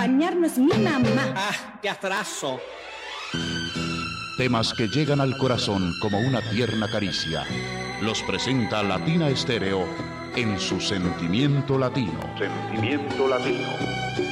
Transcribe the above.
acompañarnos mi mamá. ¡Ah, qué atraso! Temas que llegan al corazón como una tierna caricia. Los presenta Latina Estéreo en su Sentimiento Latino. Sentimiento Latino.